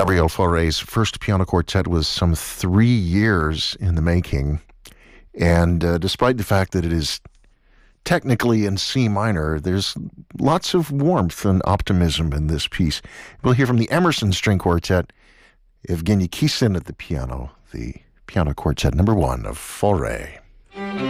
Gabriel Fauré's first piano quartet was some 3 years in the making, and despite the fact that it is technically in C minor, there's lots of warmth and optimism in this piece. We'll hear from the Emerson String Quartet, Evgeny Kissin at the piano, the piano quartet number 1 of Fauré.